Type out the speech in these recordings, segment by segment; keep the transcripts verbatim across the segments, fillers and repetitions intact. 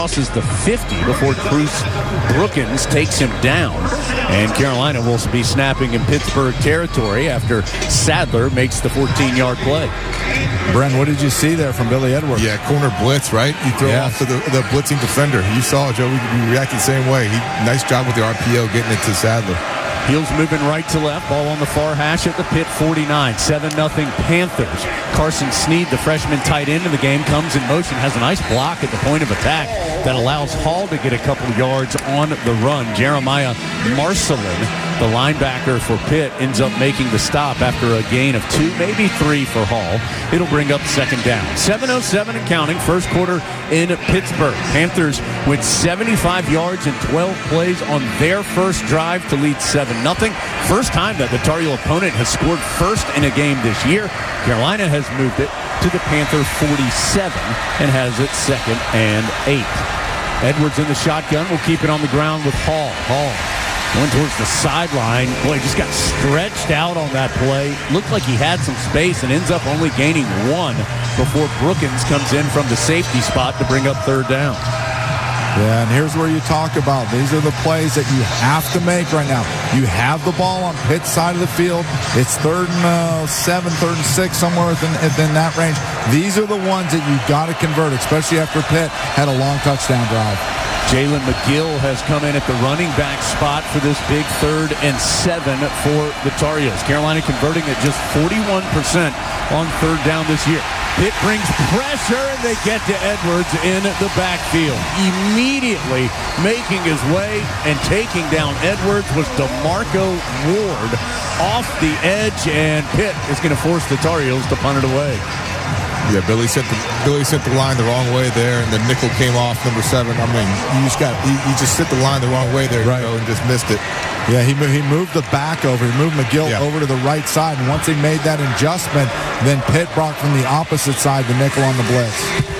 crosses the fifty before Cruz Brookins takes him down. And Carolina will be snapping in Pittsburgh territory after Sadler makes the fourteen-yard play. Bren, what did you see there from Billy Edwards? Yeah, corner blitz, right? You throw Yes. off to the, the blitzing defender. You saw Joe, we reacted the same way. He, nice job with the R P O getting it to Sadler. Heels moving right to left. Ball on the far hash at the Pitt forty-nine. seven nothing Panthers. Carson Snead, the freshman tight end in the game, comes in motion, has a nice block at the point of attack that allows Hall to get a couple yards on the run. Jeremiah Marcelin, the linebacker for Pitt, ends up making the stop after a gain of two, maybe three for Hall. It'll bring up second down. seven oh seven and counting, first quarter in Pittsburgh. Panthers with seventy-five yards and twelve plays on their first drive to lead seven nothing. First time that the Tar Heel opponent has scored first in a game this year. Carolina has moved it to the Panther forty-seven and has it second and eight. Edwards in the shotgun will keep it on the ground with Hall. Hall going towards the sideline. Boy, just got stretched out on that play. Looked like he had some space and ends up only gaining one before Brookins comes in from the safety spot to bring up third down. Yeah, and here's where you talk about. These are the plays that you have to make right now. You have the ball on Pitt's side of the field. It's third and uh, seven, third and six, somewhere within, within that range. These are the ones that you got to convert, especially after Pitt had a long touchdown drive. Jalen McGill has come in at the running back spot for this big third and seven for the Tar Heels. Carolina converting at just forty-one percent on third down this year. Pitt brings pressure, and they get to Edwards in the backfield. Immediately making his way and taking down Edwards was DeMarco Ward off the edge, and Pitt is going to force the Tar Heels to punt it away. Yeah, Billy sent the Billy sent the line the wrong way there, and the nickel came off number seven. I mean, you just got you, you just sent the line the wrong way there, right, you know, and just missed it. Yeah, he he moved the back over. He moved McGill yeah. over to the right side, and once he made that adjustment, then Pitt brought from the opposite side the nickel on the blitz.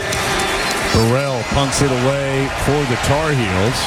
Burrell punts it away for the Tar Heels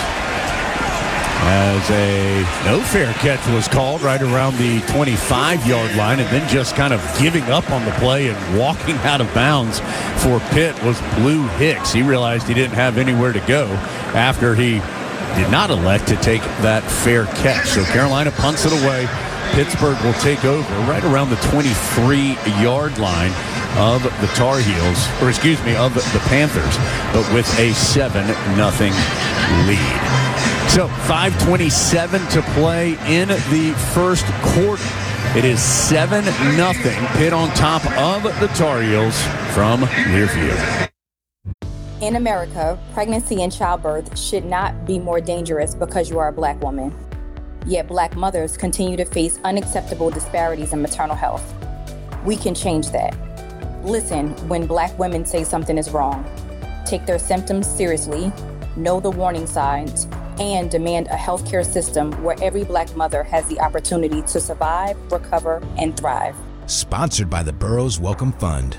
as a no fair catch was called right around the twenty-five-yard line, and then just kind of giving up on the play and walking out of bounds for Pitt was Blue Hicks. He realized he didn't have anywhere to go after he did not elect to take that fair catch. So Carolina punts it away. Pittsburgh will take over right around the twenty-three-yard line of the Tar Heels, or excuse me, of the Panthers, but with a seven nothing lead. So five twenty-seven to play in the first quarter. It is seven nothing. Pitt on top of the Tar Heels from Learfield. In America, pregnancy and childbirth should not be more dangerous because you are a black woman. Yet black mothers continue to face unacceptable disparities in maternal health. We can change that. Listen when black women say something is wrong. Take their symptoms seriously, know the warning signs, and demand a healthcare system where every black mother has the opportunity to survive, recover, and thrive. Sponsored by the Burroughs Welcome Fund.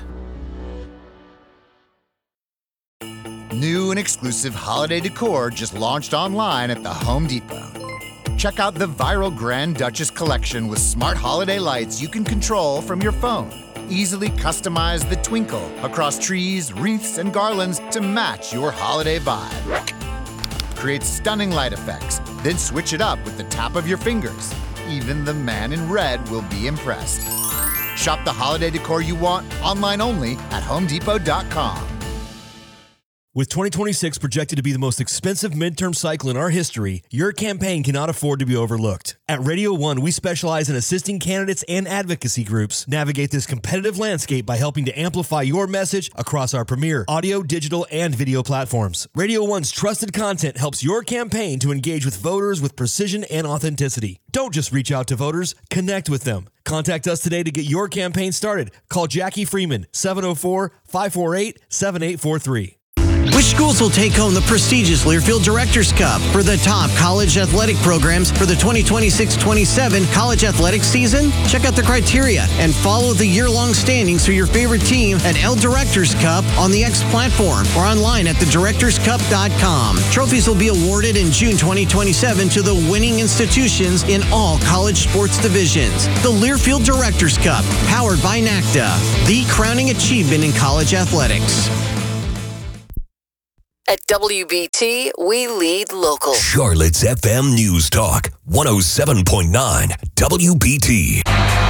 New and exclusive holiday decor just launched online at the Home Depot. Check out the viral Grand Duchess collection with smart holiday lights you can control from your phone. Easily customize the twinkle across trees, wreaths, and garlands to match your holiday vibe. Create stunning light effects, then switch it up with the tap of your fingers. Even the man in red will be impressed. Shop the holiday decor you want online only at home depot dot com. With twenty twenty-six projected to be the most expensive midterm cycle in our history, your campaign cannot afford to be overlooked. At Radio One, we specialize in assisting candidates and advocacy groups navigate this competitive landscape by helping to amplify your message across our premier audio, digital, and video platforms. Radio One's trusted content helps your campaign to engage with voters with precision and authenticity. Don't just reach out to voters, connect with them. Contact us today to get your campaign started. Call Jackie Freeman, seven oh four, five four eight, seven eight four three. Which schools will take home the prestigious Learfield Directors Cup for the top college athletic programs for the twenty twenty-six twenty-seven college athletics season? Check out the criteria and follow the year-long standings for your favorite team at L Directors Cup on the X platform or online at the directors cup dot com. Trophies will be awarded in June twenty twenty-seven to the winning institutions in all college sports divisions. The Learfield Directors Cup, powered by NACDA, the crowning achievement in college athletics. At W B T, we lead local. Charlotte's F M News Talk, one oh seven point nine W B T.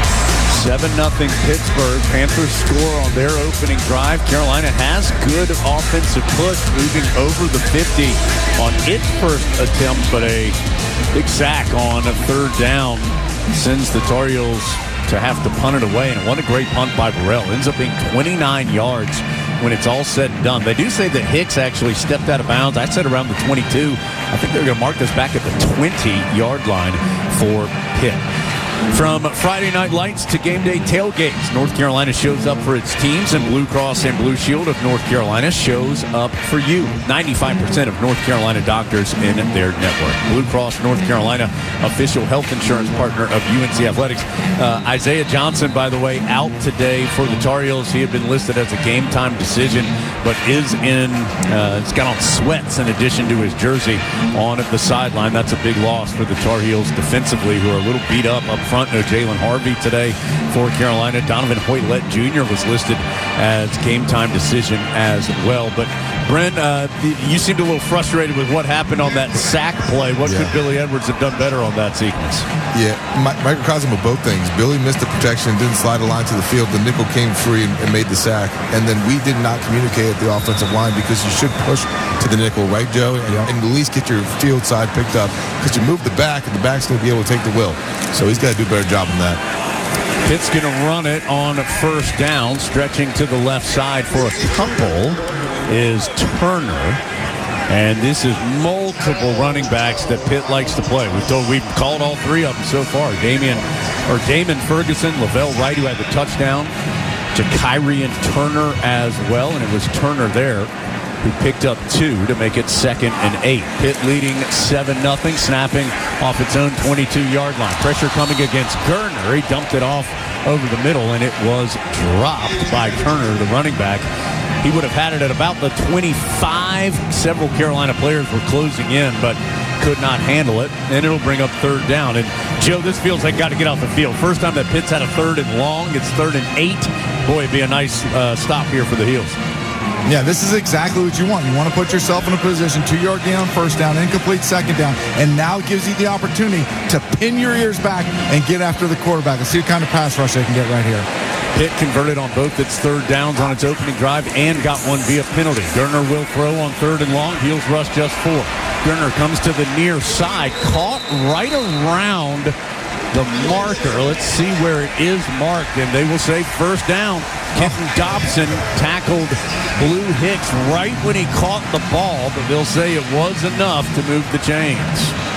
seven nothing Pittsburgh. Panthers score on their opening drive. Carolina has good offensive push, moving over the fifty on its first attempt, but a big sack on a third down sends the Tar Heels to have to punt it away. And what a great punt by Burrell. Ends up being twenty-nine yards when it's all said and done. They do say that Hicks actually stepped out of bounds. I said around the twenty-two. I think they're going to mark this back at the twenty-yard line for Pitt. From Friday Night Lights to game day tailgates, North Carolina shows up for its teams, and Blue Cross and Blue Shield of North Carolina shows up for you. ninety-five percent of North Carolina doctors in their network. Blue Cross North Carolina, official health insurance partner of U N C Athletics. Uh, Isaiah Johnson, by the way, out today for the Tar Heels. He had been listed as a game-time decision, but is in, uh, it's got on sweats in addition to his jersey on the sideline. That's a big loss for the Tar Heels defensively, who are a little beat up up front. No Jalen Harvey today for Carolina. Donovan Hoyt-Lett Junior was listed as game-time decision as well. But, Brent, uh, you seemed a little frustrated with what happened on that sack play. What yeah. could Billy Edwards have done better on that sequence? Yeah, microcosm of both things. Billy missed the protection, didn't slide a line to the field. The nickel came free and, and made the sack. And then we did not communicate at the offensive line, because you should push to the nickel, right, Joe? And, yeah. and at least get your field side picked up, because you move the back, and the back's going to be able to take the will. So he's got to do a better job than that. Pitt's going to run it on first down. Stretching to the left side for a couple is Turner. And this is multiple running backs that Pitt likes to play. We've told, we've called all three of them so far. Damian or Damon Ferguson, Lavelle Wright, who had the touchdown, to Kyrie and Turner as well. And it was Turner there who picked up two to make it second and eight. Pitt leading seven nothing, snapping off its own twenty-two-yard line. Pressure coming against Gerner. He dumped it off over the middle, and it was dropped by Turner, the running back. He would have had it at about the twenty-five. Several Carolina players were closing in, but could not handle it, and it'll bring up third down. And, Joe, this feels like got to get off the field. First time that Pitt's had a third and long. It's third and eight. Boy, it'd be a nice uh, stop here for the Heels. Yeah, this is exactly what you want. You want to put yourself in a position, two-yard gain on first down, incomplete second down, and now it gives you the opportunity to pin your ears back and get after the quarterback. Let's see what kind of pass rush they can get right here. Pitt converted on both its third downs on its opening drive and got one via penalty. Gerner will throw on third and long. Heels rush just four. Gerner comes to the near side, caught right around the marker. Let's see where it is marked, and they will say first down. Kenton Dobson tackled Blue Hicks right when he caught the ball, but they'll say it was enough to move the chains.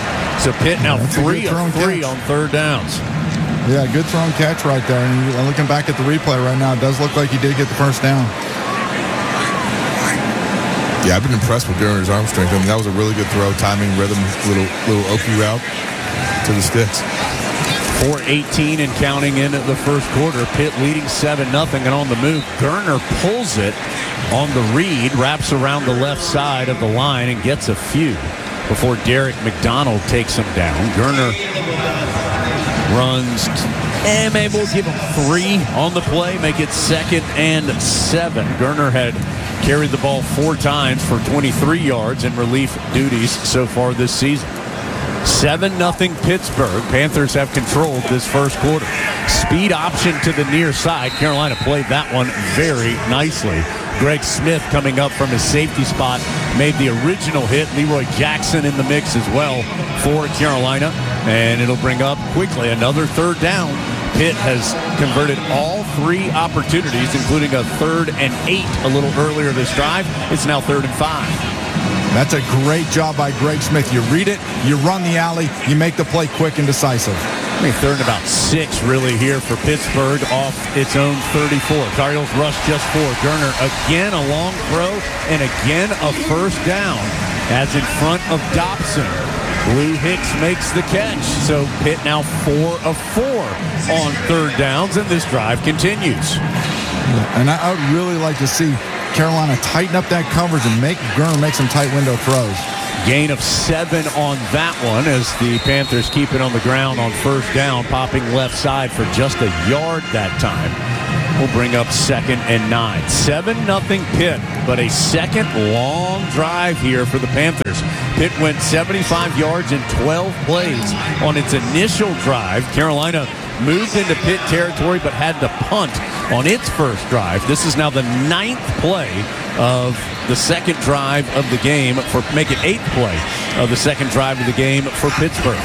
So Pitt now yeah, three of three catch. on third downs. Yeah, good thrown catch right there. And looking back at the replay right now, it does look like he did get the first down. Yeah, I've been impressed with Gerner's arm strength. I mean, that was a really good throw, timing, rhythm, little little Okie route to the sticks. four eighteen and counting in at the first quarter. Pitt leading seven nothing and on the move. Gerner pulls it on the read, wraps around the left side of the line and gets a few before Derek McDonald takes him down. Gerner runs, and maybe we'll give him three on the play, make it second and seven. Gerner had carried the ball four times for twenty-three yards in relief duties so far this season. seven nothing Pittsburgh. Panthers have controlled this first quarter. Speed option to the near side. Carolina played that one very nicely. Greg Smith coming up from his safety spot made the original hit. Leroy Jackson in the mix as well for Carolina. And it'll bring up quickly another third down. Pitt has converted all three opportunities, including a third and eight a little earlier this drive. It's now third and five. That's a great job by Greg Smith. You read it, you run the alley, you make the play quick and decisive. I mean, third and about six really here for Pittsburgh off its own thirty-four. Tar Heels rush just four. Gerner again a long throw and again a first down as in front of Dobson. Blue Hicks makes the catch. So Pitt now four of four on third downs, and this drive continues. And I would really like to see Carolina tighten up that coverage and make Gerner make some tight window throws. Gain of seven on that one as the Panthers keep it on the ground on first down, popping left side for just a yard that time. will bring up second and nine. seven nothing Pitt, but a second long drive here for the Panthers. Pitt went seventy-five yards in twelve plays on its initial drive. Carolina moved into Pitt territory but had to punt on its first drive. This is now the ninth play of the second drive of the game for make it eighth play of the second drive of the game for Pittsburgh.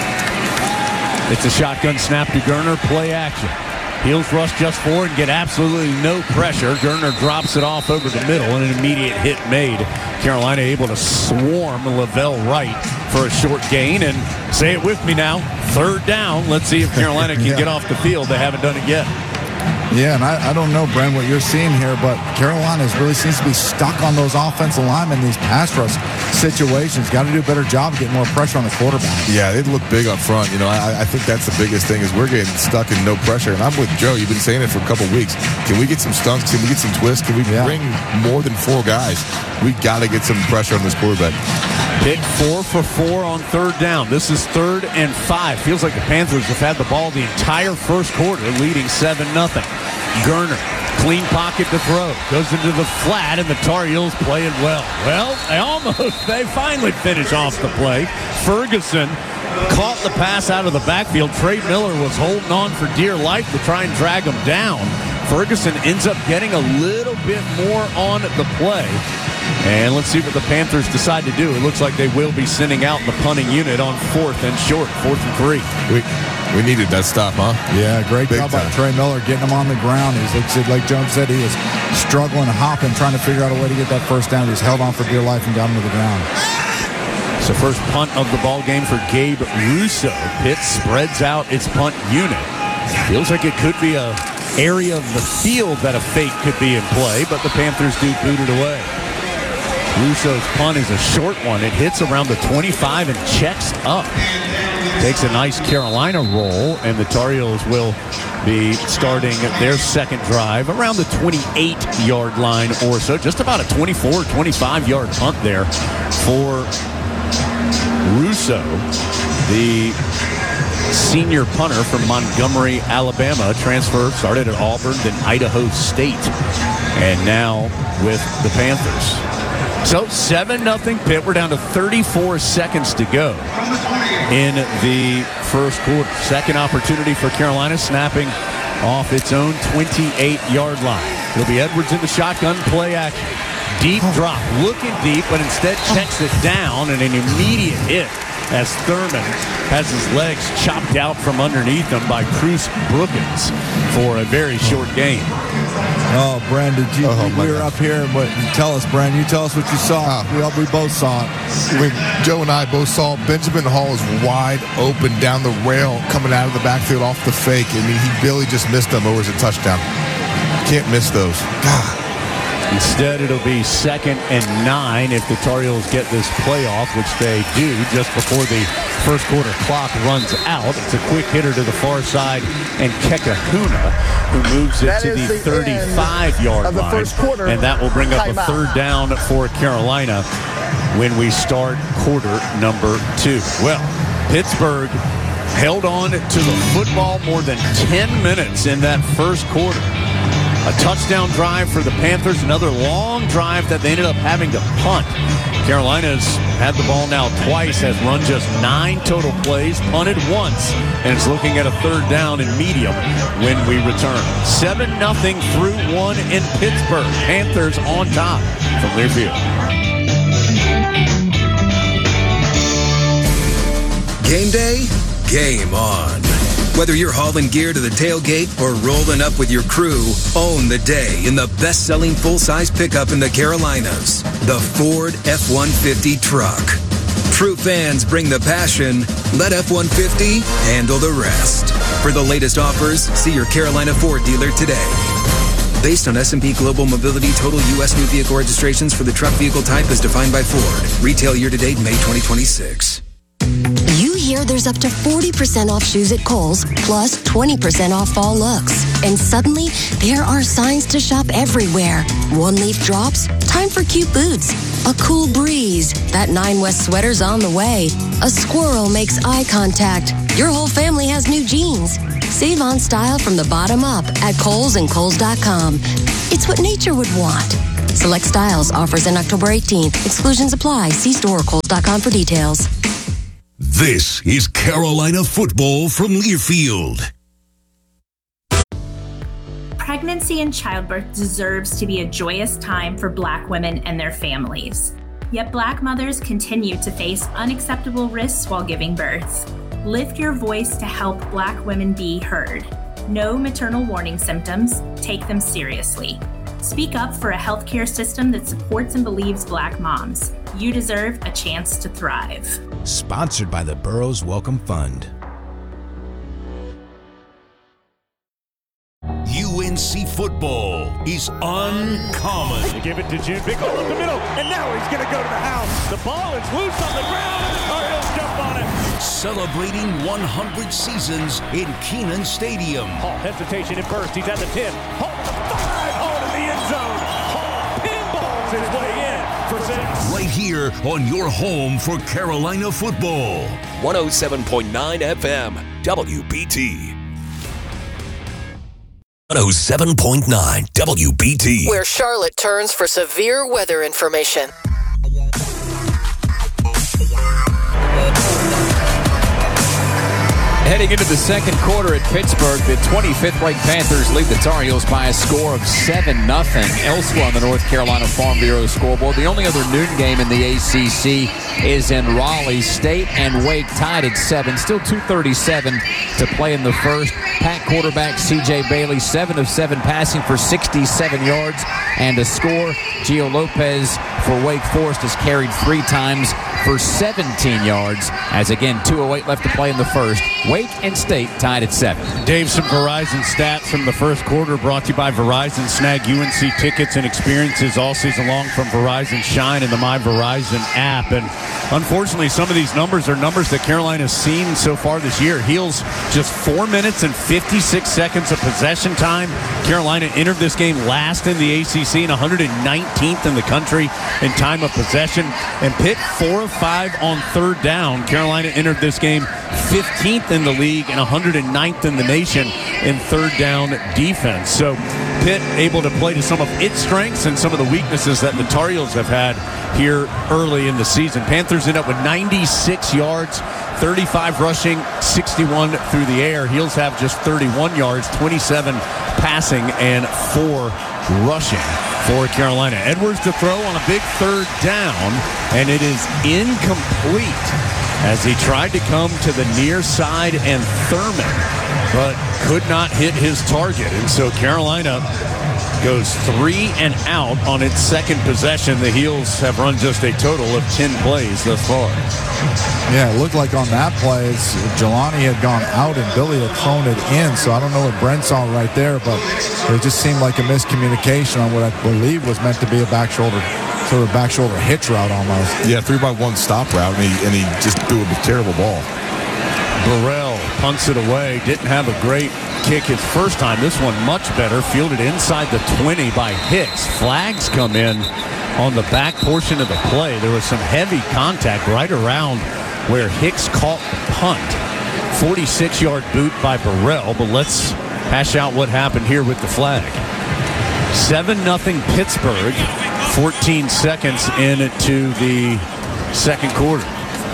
It's a shotgun snap to Gurner, play action. Heels rush just forward and get absolutely no pressure. Gurner drops it off over the middle and an immediate hit made. Carolina able to swarm Lavelle Wright for a short gain. And say it with me now, third down. Let's see if Carolina can yeah. get off the field. They haven't done it yet. Yeah, and I, I don't know, Brent, what you're seeing here, but Carolina really seems to be stuck on those offensive linemen in these pass rush situations. Got to do a better job of getting more pressure on the quarterback. Yeah, they look big up front. You know, I, I think that's the biggest thing is we're getting stuck in no pressure. And I'm with Joe. You've been saying it for a couple of weeks. Can we get some stunts? Can we get some twists? Can we yeah. bring more than four guys? We got to get some pressure on this quarterback. Pitt four for four on third down. This is third and five. Feels like the Panthers have had the ball the entire first quarter, leading seven nothing. Gurner, clean pocket to throw. Goes into the flat, and the Tar Heels play it well. Well, they almost, they finally finish off the play. Ferguson caught the pass out of the backfield. Trey Miller was holding on for dear life to try and drag him down. Ferguson ends up getting a little bit more on the play. And let's see what the Panthers decide to do. It looks like they will be sending out the punting unit on fourth and short, fourth and three. We, we needed that stop, huh? Yeah, great Big job by time. Trey Miller getting him on the ground. He's like, like Jones said, he was struggling, hopping, trying to figure out a way to get that first down. He's held on for dear life and got him to the ground. It's the first punt of the ball game for Gabe Russo. Pitt spreads out its punt unit. Feels like it could be a area of the field that a fake could be in play, but the Panthers do boot it away. Russo's punt is a short one. It hits around the twenty-five and checks up. Takes a nice Carolina roll, and the Tar Heels will be starting their second drive around the twenty-eight-yard line or so. Just about a twenty-four, twenty-five-yard punt there for Russo, the senior punter from Montgomery, Alabama. Transfer, started at Auburn, then Idaho State, and now with the Panthers. So seven nothing Pitt. We're down to thirty-four seconds to go in the first quarter. Second opportunity for Carolina, snapping off its own twenty-eight-yard line. It'll be Edwards in the shotgun, play action. Deep drop, looking deep, but instead checks it down, and an immediate hit as Thurman has his legs chopped out from underneath him by Cruz Brookins for a very short gain. Oh, Brand, did you? Oh, we were up here. But tell us, Brand. You tell us what you saw. Oh. We, all, we both saw it. We, Joe and I both saw Benjamin Hall is wide open down the rail coming out of the backfield off the fake. I mean, he barely just missed them, or was a touchdown. Can't miss those. God. Instead, it'll be second and nine if the Tar Heels get this playoff, which they do just before the first quarter clock runs out. It's a quick hitter to the far side, and Kekahuna, who moves it that to the the thirty-five-yard line. First quarter, and that will bring up a third out. down for Carolina when we start quarter number two. Well, Pittsburgh held on to the football more than ten minutes in that first quarter. A touchdown drive for the Panthers, another long drive that they ended up having to punt. Carolina's had the ball now twice, has run just nine total plays, punted once, and is looking at a third down and medium when we return. seven nothing through one in Pittsburgh. Panthers on top from Learfield. Game day, game on. Whether you're hauling gear to the tailgate or rolling up with your crew, own the day in the best-selling full-size pickup in the Carolinas, the Ford F one fifty truck. True fans bring the passion. Let F one fifty handle the rest. For the latest offers, see your Carolina Ford dealer today. Based on S and P Global Mobility total U S new vehicle registrations for the truck vehicle type as defined by Ford. Retail year-to-date May twenty twenty-six. You hear there's up to forty percent off shoes at Kohl's, plus twenty percent off fall looks. And suddenly, there are signs to shop everywhere. One leaf drops, time for cute boots. A cool breeze, that Nine West sweater's on the way. A squirrel makes eye contact, your whole family has new jeans. Save on style from the bottom up at Kohl's and Kohl's dot com. It's what nature would want. Select styles offers in October eighteenth. Exclusions apply. See store or Kohl's dot com for details. This is Carolina football from Learfield. Pregnancy and childbirth deserves to be a joyous time for Black women and their families. Yet Black mothers continue to face unacceptable risks while giving birth. Lift your voice to help Black women be heard. Know maternal warning symptoms. Take them seriously. Speak up for a healthcare system that supports and believes Black moms. You deserve a chance to thrive. Sponsored by the Burroughs Welcome Fund. U N C football is uncommon. They give it to Jim. Big hole up the middle, and now he's going to go to the house. The ball is loose on the ground, and the Cardinals jump on it. Celebrating one hundred seasons in Kenan Stadium. Hall hesitation at first. He's at the ten. Hall to the five. Hall to the end zone. Hall pinballs his way in for six. Right here on your home for Carolina football. one oh seven point nine F M, W B T. one oh seven point nine W B T. Where Charlotte turns for severe weather information. Heading into the second quarter at Pittsburgh, the twenty-fifth ranked Panthers lead the Tar Heels by a score of seven nothing. Elsewhere on the North Carolina Farm Bureau scoreboard, the only other noon game in the A C C is in Raleigh. State and Wake tied at seven. Still two thirty-seven to play in the first. Pack quarterback C J Bailey, seven of seven passing for sixty-seven yards and a score. Gio Lopez for Wake Forest has carried three times for seventeen yards. As again, two oh eight left to play in the first. Wake and State tied at seven. Dave, some Verizon stats from the first quarter brought to you by Verizon. Snag U N C tickets and experiences all season long from Verizon Shine and the My Verizon app. And unfortunately, some of these numbers are numbers that Carolina's seen so far this year. Heels just four minutes and fifty-six seconds of possession time. Carolina entered this game last in the A C C and one hundred nineteenth in the country in time of possession. And Pitt four of five on third down. Carolina entered this game fifteenth in the league and one hundred ninth in the nation in third down defense. So Pitt able to play to some of its strengths and some of the weaknesses that the Tar Heels have had here early in the season. Panthers end up with ninety-six yards, thirty-five rushing, sixty-one through the air. Heels have just thirty-one yards, twenty-seven passing, and four rushing for Carolina. Edwards to throw on a big third down, and it is incomplete as he tried to come to the near side and Thurman, but could not hit his target. And so Carolina goes three and out on its second possession. The Heels have run just a total of ten plays thus far. Yeah, it looked like on that play, Jelani had gone out and Billy had thrown it in. So I don't know what Brent saw right there, but it just seemed like a miscommunication on what I believe was meant to be a back shoulder, sort of back shoulder hitch route almost. Yeah, three by one stop route, and he, and he just threw a terrible ball. Burrell punts it away. Didn't have a great kick his first time. This one much better. Fielded inside the twenty by Hicks. Flags come in on the back portion of the play. There was some heavy contact right around where Hicks caught the punt. forty-six yard boot by Burrell, but let's hash out what happened here with the flag. seven nothing Pittsburgh, fourteen seconds into the second quarter.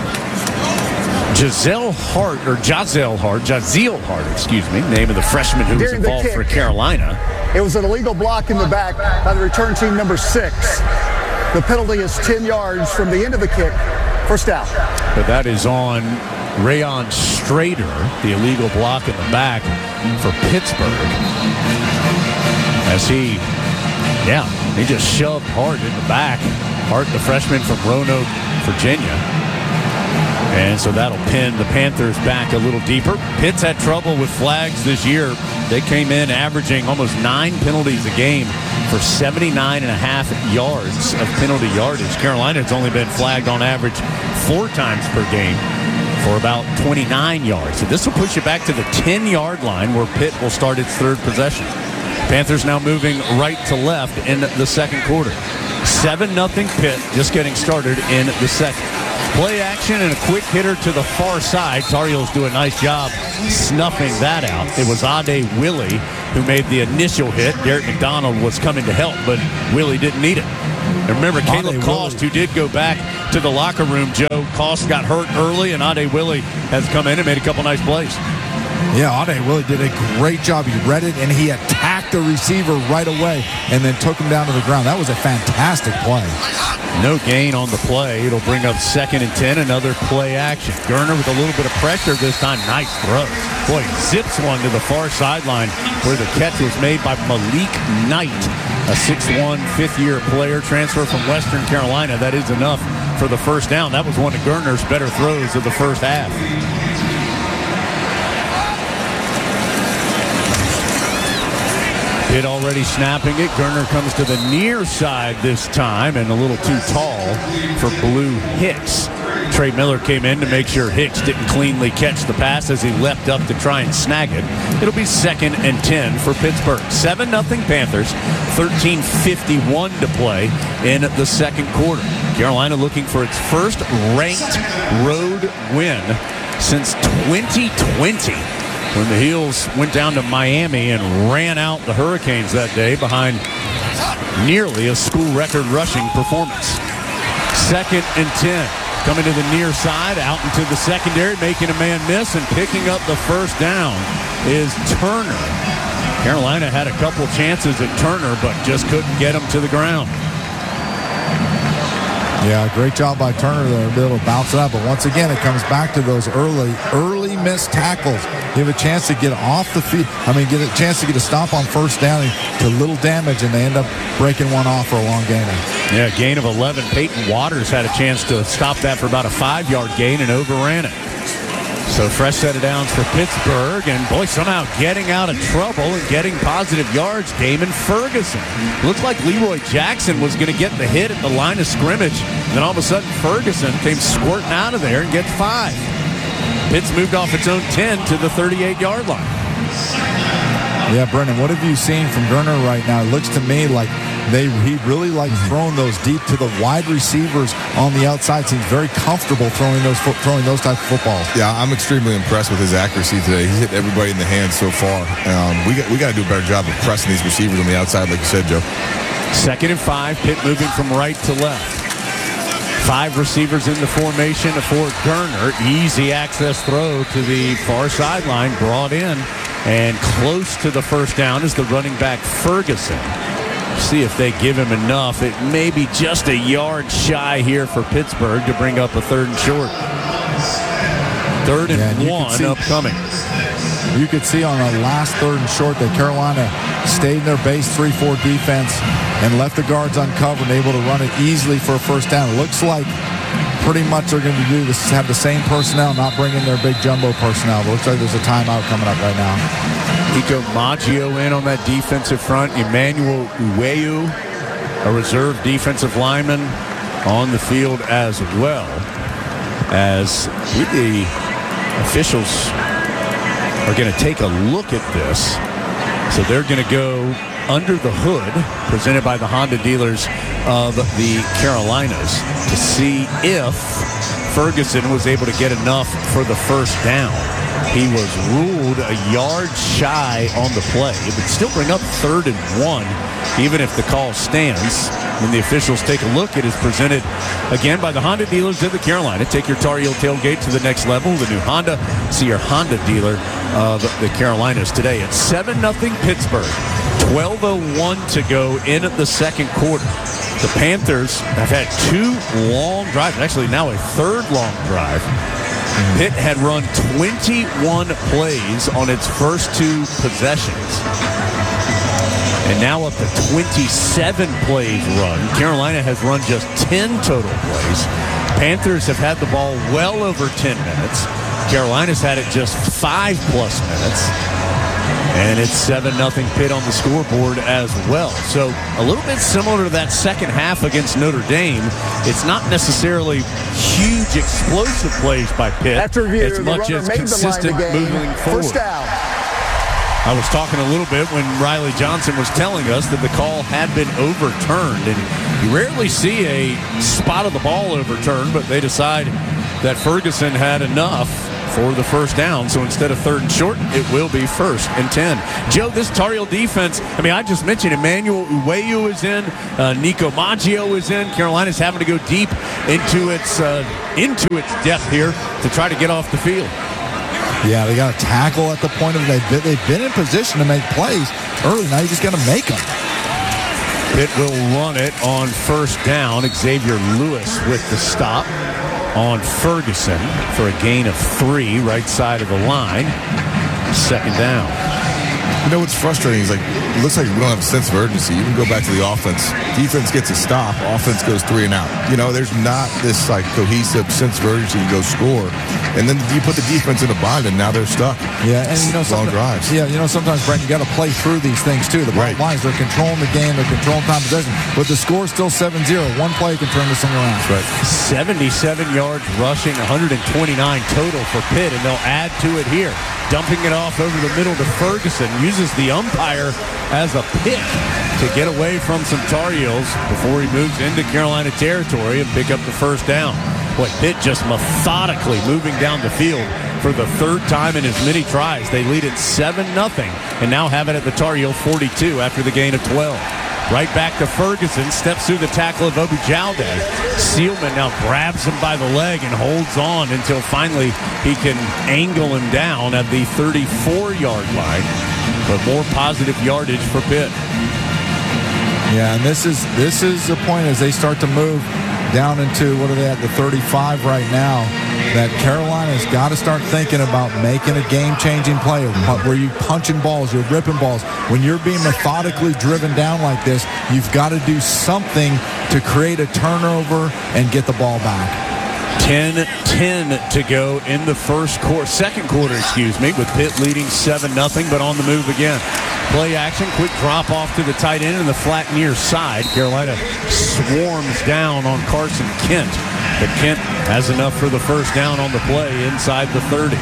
Giselle Hart, or Jazelle Hart, Jazeel Hart, excuse me, name of the freshman who was involved for Carolina. It was an illegal block in the back by the return team number six. The penalty is ten yards from the end of the kick. First down. But that is on Rayon Strader, the illegal block in the back for Pittsburgh. As he, yeah, he just shoved Hart in the back. Hart, the freshman from Roanoke, Virginia. And so that'll pin the Panthers back a little deeper. Pitt's had trouble with flags this year. They came in averaging almost nine penalties a game for seventy-nine and a half yards of penalty yardage. Carolina's only been flagged on average four times per game for about twenty-nine yards. So this will push it back to the ten yard line where Pitt will start its third possession. Panthers now moving right to left in the second quarter. seven nothing Pitt just getting started in the second. Play action and a quick hitter to the far side. Tar Heels do a nice job snuffing that out. It was Ade Willie who made the initial hit. Derek McDonald was coming to help, but Willie didn't need it. And remember, Caleb Cost, who did go back to the locker room, Joe. Cost got hurt early, and Ade Willie has come in and made a couple nice plays. Yeah, Ade Willie did a great job. He read it, and he attacked the receiver right away and then took him down to the ground. That was a fantastic play. No gain on the play. It'll bring up second and ten, another play action. Gerner with a little bit of pressure this time. Nice throw. Boy, zips one to the far sideline where the catch was made by Malik Knight, a six one, fifth-year player, transfer from Western Carolina. That is enough for the first down. That was one of Gerner's better throws of the first half. Pitt already snapping it. Gerner comes to the near side this time and a little too tall for Blue Hicks. Trey Miller came in to make sure Hicks didn't cleanly catch the pass as he leapt up to try and snag it. It'll be second and ten for Pittsburgh. seven nothing Panthers, thirteen fifty-one to play in the second quarter. Carolina looking for its first ranked road win since twenty twenty. When the Heels went down to Miami and ran out the Hurricanes that day behind nearly a school record rushing performance. Second and ten. Coming to the near side, out into the secondary, making a man miss, and picking up the first down is Turner. Carolina had a couple chances at Turner, but just couldn't get him to the ground. Yeah, great job by Turner there to be able to bounce it out. But once again, it comes back to those early, early missed tackles. You have a chance to get off the field. I mean, get a chance to get a stop on first down to little damage, and they end up breaking one off for a long gain. Yeah, gain of eleven. Peyton Waters had a chance to stop that for about a five-yard gain and overran it. So fresh set of downs for Pittsburgh, and boy, somehow getting out of trouble and getting positive yards, Damon Ferguson. Looks like Leroy Jackson was going to get the hit at the line of scrimmage. Then all of a sudden, Ferguson came squirting out of there and gets five. Pitts moved off its own ten to the thirty-eight-yard line. Yeah, Brendan, what have you seen from Gerner right now? It looks to me like they he really likes throwing those deep to the wide receivers on the outside. Seems very comfortable throwing those throwing those type of footballs. Yeah, I'm extremely impressed with his accuracy today. He's hit everybody in the hands so far. Um, we got we got to do a better job of pressing these receivers on the outside, like you said, Joe. Second and five. Pitt moving from right to left. Five receivers in the formation for Gerner. Easy access throw to the far sideline, brought in, and close to the first down is the running back Ferguson. See if they give him enough. It may be just a yard shy here for Pittsburgh to bring up a third and short. Third and, yeah, and one see, upcoming. You could see on the last third and short that Carolina stayed in their base three four defense and left the guards uncovered and able to run it easily for a first down. It looks like pretty much they're going to do this, have the same personnel, not bring in their big jumbo personnel. But it looks like there's a timeout coming up right now. Ito Maggio in on that defensive front. Emmanuel Uweyu, a reserve defensive lineman, on the field as well. As the officials are going to take a look at this. So they're going to go under the hood, presented by the Honda dealers of the Carolinas, to see if Ferguson was able to get enough for the first down. He was ruled a yard shy on the play. It would still bring up third and one, even if the call stands. When the officials take a look, it is presented again by the Honda dealers of the Carolina. Take your Tar Heel tailgate to the next level. The new Honda. See your Honda dealer of the Carolinas today. It's seven nothing Pittsburgh. twelve oh one to go in the second quarter. The Panthers have had two long drives, actually now a third long drive. Pitt had run twenty-one plays on its first two possessions. And now up to twenty-seven plays run. Carolina has run just ten total plays. Panthers have had the ball well over ten minutes. Carolina's had it just five plus minutes. And it's seven nothing Pitt on the scoreboard as well. So a little bit similar to that second half against Notre Dame. It's not necessarily huge explosive plays by Pitt After review, as much as consistent moving forward. First down. I was talking a little bit when Riley Johnson was telling us that the call had been overturned. And you rarely see a spot of the ball overturned, but they decide that Ferguson had enough for the first down. So instead of third and short, it will be first and ten. Joe, this Tar Heel defense, I mean, I just mentioned Emmanuel Uweyu is in, uh, Nico Maggio is in. Carolina's having to go deep into its uh, into its depth here to try to get off the field. Yeah, they got to tackle at the point of they've been, they've been in position to make plays early. Now you just got to make them. Pitt will run it on first down. Xavier Lewis with the stop on Ferguson for a gain of three, right side of the line. Second down. You know what's frustrating is like it looks like we don't have a sense of urgency. You can go back to the offense. Defense gets a stop. Offense goes three and out. You know, there's not this like cohesive sense of urgency to go score. And then you put the defense in a bind, and now they're stuck. Yeah, and you know, long drives. Yeah, you know, sometimes, Brent, you got to play through these things too. The bottom line is they're controlling the game, they're controlling time possession, but the score's still seven zero. One play can turn this thing around. Right. seventy-seven yards rushing, one hundred twenty-nine total for Pitt, and they'll add to it here. Dumping it off over the middle to Ferguson. Uses the umpire as a pick to get away from some Tar Heels before he moves into Carolina territory and pick up the first down. Boy, Pitt just methodically moving down the field for the third time in as many tries. They lead it seven nothing and now have it at the Tar Heel forty-two after the gain of twelve. Right back to Ferguson, steps through the tackle of Obujaude. Seelman now grabs him by the leg and holds on until finally he can angle him down at the thirty-four-yard line. But more positive yardage for Pitt. Yeah, and this is this is the point as they start to move down into, what are they at, the thirty-five right now, that Carolina's got to start thinking about making a game-changing play where you're punching balls, you're ripping balls. When you're being methodically driven down like this, you've got to do something to create a turnover and get the ball back. ten ten to go in the first quarter, second quarter, excuse me, with Pitt leading seven nothing, but on the move again. Play action, quick drop off to the tight end in the flat near side. Carolina swarms down on Carson Kent, but Kent has enough for the first down on the play inside the thirty.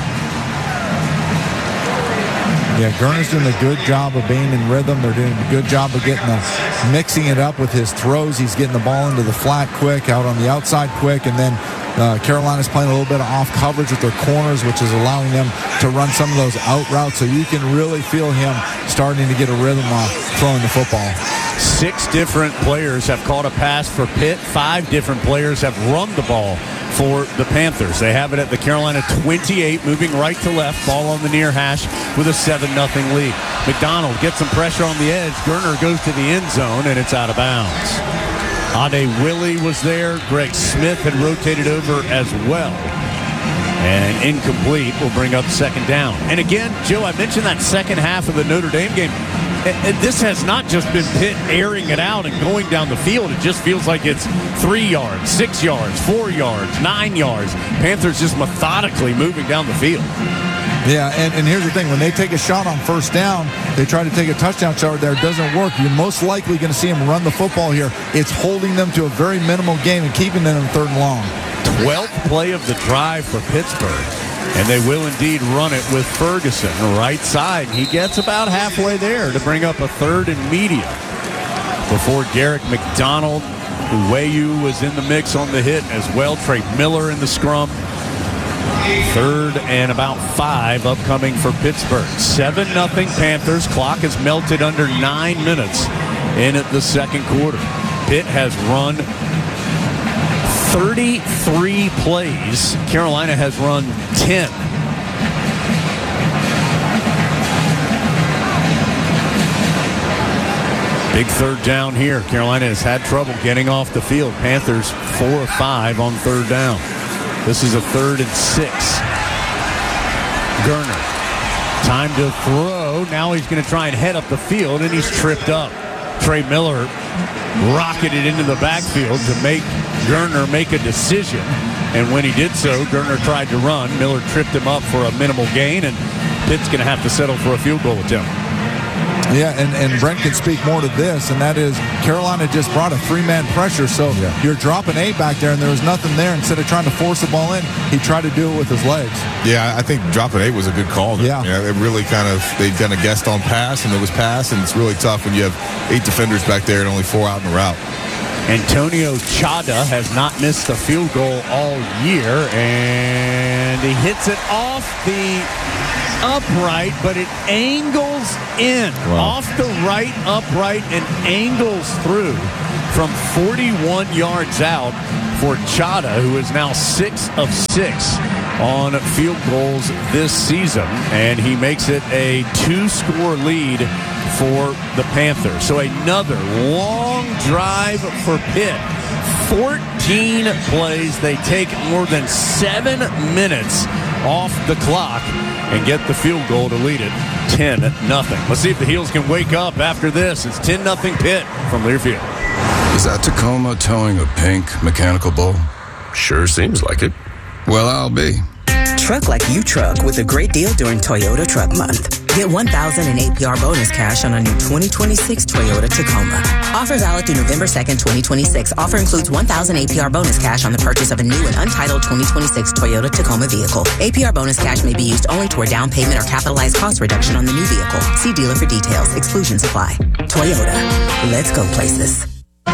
Yeah, Gurner's doing a good job of being in rhythm. They're doing a good job of getting the, mixing it up with his throws. He's getting the ball into the flat quick, out on the outside quick, and then uh, Carolina's playing a little bit of off coverage with their corners, which is allowing them to run some of those out routes. So you can really feel him starting to get a rhythm off throwing the football. Six different players have caught a pass for Pitt. Five different players have run the ball for the Panthers. They have it at the Carolina twenty-eight, moving right to left. Ball on the near hash with a seven nothing lead. McDonald gets some pressure on the edge. Gurner goes to the end zone, and it's out of bounds. Ade Willie was there. Greg Smith had rotated over as well. And incomplete will bring up second down. And again, Joe, I mentioned that second half of the Notre Dame game. And this has not just been Pitt airing it out and going down the field. It just feels like it's three yards, six yards, four yards, nine yards. Panthers just methodically moving down the field. Yeah, and, and here's the thing. When they take a shot on first down, they try to take a touchdown shot there. It doesn't work. You're most likely going to see them run the football here. It's holding them to a very minimal game and keeping them in third and long. twelfth play of the drive for Pittsburgh. And they will indeed run it with Ferguson, right side. He gets about halfway there to bring up a third and medium before Derek McDonald. Uweyu was in the mix on the hit as well. Trey Miller in the scrum. Third and about five upcoming for Pittsburgh. seven nothing Panthers. Clock has melted under nine minutes in at the second quarter. Pitt has run thirty-three plays. Carolina has run ten. Big third down here. Carolina has had trouble getting off the field. Panthers four of five on third down. This is a third and six. Gurner. Time to throw. Now he's going to try and head up the field, and he's tripped up. Trey Miller rocketed into the backfield to make Gurner make a decision. And when he did so, Gurner tried to run. Miller tripped him up for a minimal gain, and Pitt's going to have to settle for a field goal attempt. Yeah, and, and Brent can speak more to this, and that is Carolina just brought a three-man pressure, so yeah. you're dropping eight back there, and there was nothing there. Instead of trying to force the ball in, he tried to do it with his legs. Yeah, I think dropping eight was a good call. Yeah. yeah it really kind of, they kind of guessed on pass, and it was pass, and it's really tough when you have eight defenders back there and only four out in the route. Antonio Chada has not missed a field goal all year, and he hits it off the upright, but it angles in. Wow. Off the right upright and angles through from forty-one yards out for Chada, who is now six of six on field goals this season, and he makes it a two-score lead for the Panthers. So another long drive for Pitt. fourteen plays. They take more than seven minutes off the clock and get the field goal to lead it ten nothing. Let's see if the Heels can wake up after this. It's ten nothing Pitt from Learfield. Is that Tacoma towing a pink mechanical bull? Sure seems like it. Well, I'll be. Truck like you truck with a great deal during Toyota Truck Month. Get one thousand in A P R bonus cash on a new twenty twenty-six Toyota Tacoma. Offer valid through November second, twenty twenty-six. Offer includes one thousand A P R bonus cash on the purchase of a new and untitled twenty twenty-six Toyota Tacoma vehicle. A P R bonus cash may be used only toward down payment or capitalized cost reduction on the new vehicle. See dealer for details. Exclusions apply. Toyota. Let's go places.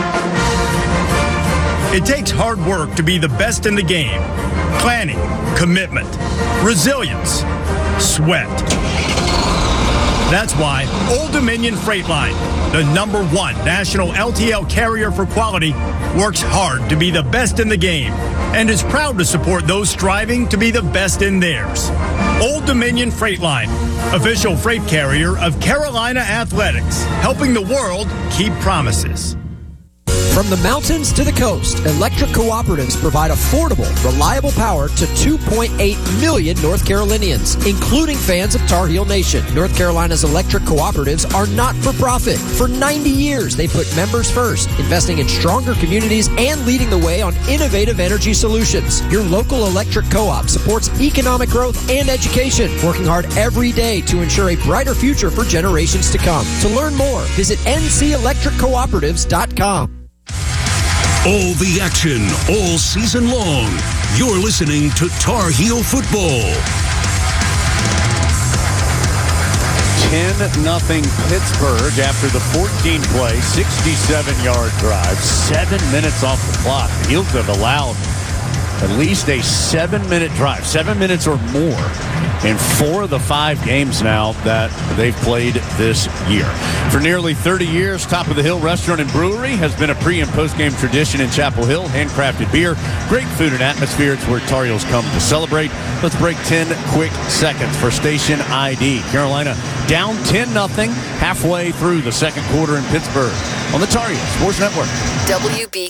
It takes hard work to be the best in the game. Planning, commitment, resilience, sweat. That's why Old Dominion Freight Line, the number one national L T L carrier for quality, works hard to be the best in the game and is proud to support those striving to be the best in theirs. Old Dominion Freight Line, official freight carrier of Carolina Athletics, helping the world keep promises. From the mountains to the coast, electric cooperatives provide affordable, reliable power to two point eight million North Carolinians, including fans of Tar Heel Nation. North Carolina's electric cooperatives are not for profit. For ninety years, they put members first, investing in stronger communities and leading the way on innovative energy solutions. Your local electric co-op supports economic growth and education, working hard every day to ensure a brighter future for generations to come. To learn more, visit N C electric cooperatives dot com. All the action, all season long. You're listening to Tar Heel Football. ten nothing Pittsburgh after the fourteen play, sixty-seven yard drive. Seven minutes off the clock. The Heels have allowed at least a seven-minute drive, seven minutes or more in four of the five games now that they've played this year. For nearly thirty years, Top of the Hill Restaurant and Brewery has been a pre- and post-game tradition in Chapel Hill. Handcrafted beer, great food and atmosphere. It's where Tar Heels come to celebrate. Let's break ten quick seconds for station I D. Carolina down ten nothing halfway through the second quarter in Pittsburgh on the Tar Heels Sports Network. W B